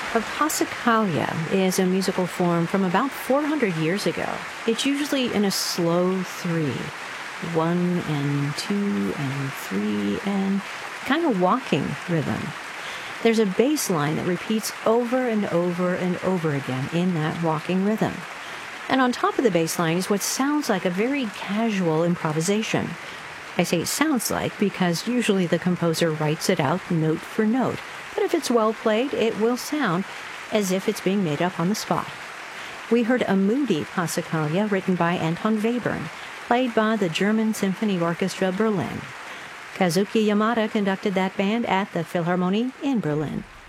A passacaglia is a musical form from about 400 years ago. It's usually in a slow three, 1 and 2 and 3, and kind of walking rhythm. There's a bass line that repeats over and over and over again in that walking rhythm. And on top of the bass line is what sounds like a very casual improvisation. I say sounds like because usually the composer writes it out note for note. But if it's well played, it will sound as if it's being made up on the spot. We heard a moody passacaglia written by Anton Webern, played by the German Symphony Orchestra Berlin. Kazuki Yamada conducted that band at the Philharmonie in Berlin.